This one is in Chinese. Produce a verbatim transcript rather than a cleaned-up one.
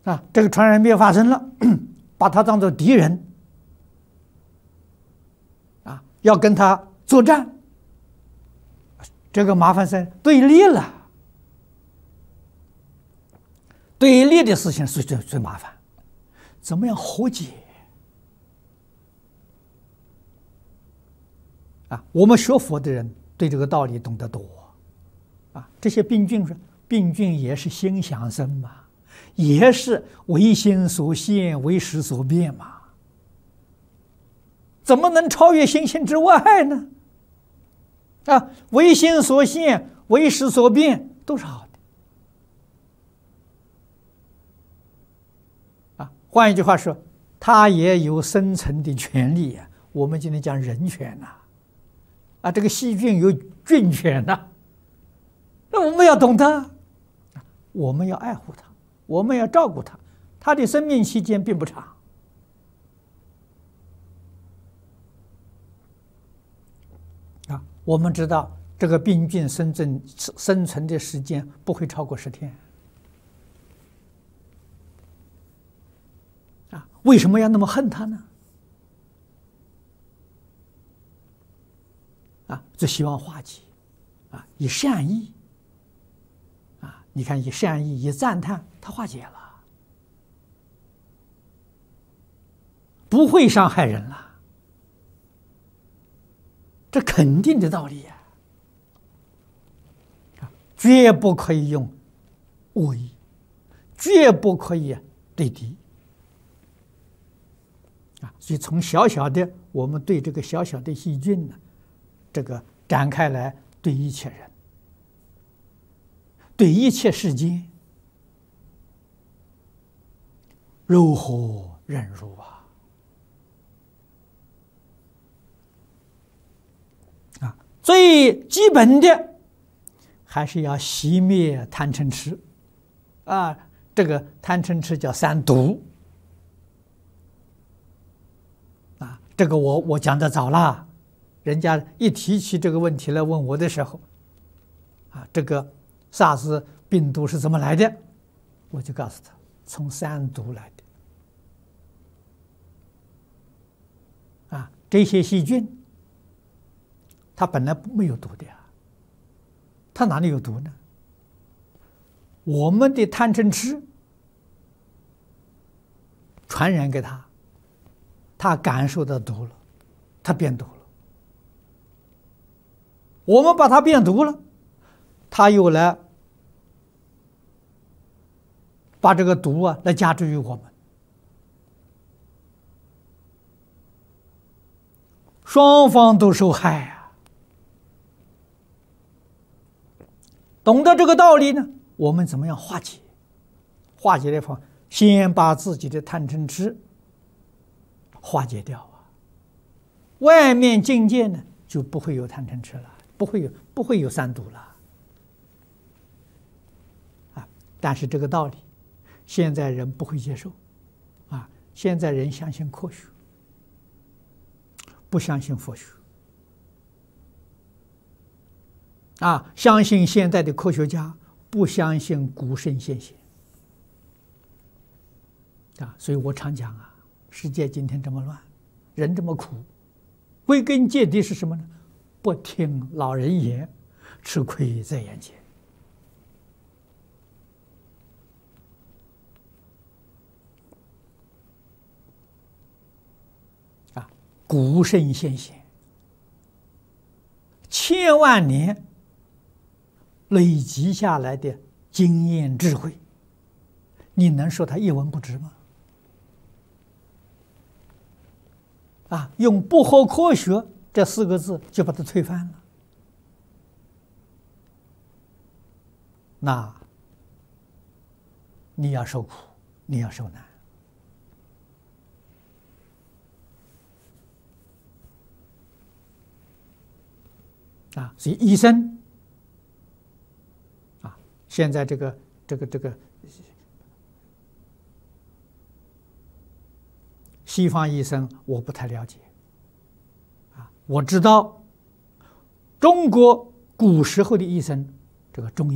啊，这个传染病发生了，把他当做敌人，啊，要跟他作战，这个麻烦是对立了，对立的事情是最最麻烦，怎么样和解？啊，我们学佛的人对这个道理懂得多，啊，这些病菌说，病菌也是心想生嘛。也是为心所现，为识所变嘛，怎么能超越心性之外呢？啊，为心所现，为识所变都是好的。啊，换一句话说，他也有生存的权利呀。我们今天讲人权呐，啊，这个细菌有菌权呐，那我们要懂得，我们要爱护它。我们要照顾它，它的生命期间并不长。啊，我们知道这个病菌生存生存的时间不会超过十天。啊，为什么要那么恨它呢？啊，就希望化解，啊，以善意。啊，你看，以善意，以赞叹。他化解了，不会伤害人了，这肯定的道理呀、啊，绝不可以用恶意，绝不可以对敌啊！所以从小小的我们对这个小小的细菌呢，这个展开来对一切人，对一切世间。柔和忍辱啊！啊，最基本的还是要熄灭贪嗔痴啊！这个贪嗔痴叫三毒啊！这个我我讲的早了，人家一提起这个问题来问我的时候，啊，这个 SARS 病毒是怎么来的，我就告诉他，从三毒来的。啊，这些细菌，它本来没有毒的呀，它哪里有毒呢？我们的贪嗔痴传染给他，他感受到毒了，他变毒了。我们把它变毒了，他又来把这个毒啊来加诸于我们。双方都受害呀、啊！懂得这个道理呢，我们怎么样化解？化解的方法，先把自己的贪嗔痴化解掉啊！外面境界呢，就不会有贪嗔痴了，不会有不会有三毒了啊！但是这个道理，现在人不会接受啊！现在人相信科学。不相信佛学啊，相信现在的科学家，不相信古圣先贤啊，所以我常讲啊，世界今天这么乱，人这么苦，归根结底是什么呢？不听老人言，吃亏在眼前。古圣先贤千万年累积下来的经验智慧，你能说他一文不值吗？啊，用不合科学这四个字就把它推翻了，那你要受苦，你要受难。啊，所以医生啊，现在这个这个这个西方医生我不太了解啊，我知道中国古时候的医生，这个中医。